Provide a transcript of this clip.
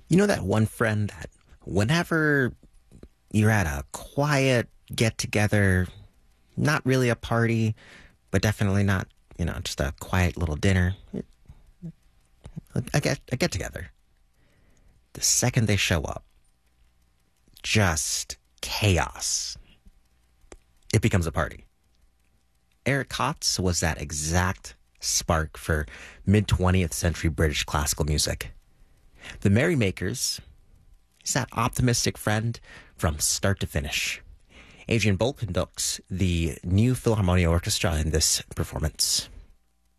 You know that one friend that whenever you're at a quiet get together, not really a party, but definitely not, just a quiet little dinner, a get together. The second they show up, just chaos. It becomes a party. Eric Kotz was that exact spark for mid-20th century British classical music. The Merrymakers is that optimistic friend from start to finish. Adrian Bolt conducts the New Philharmonia Orchestra in this performance.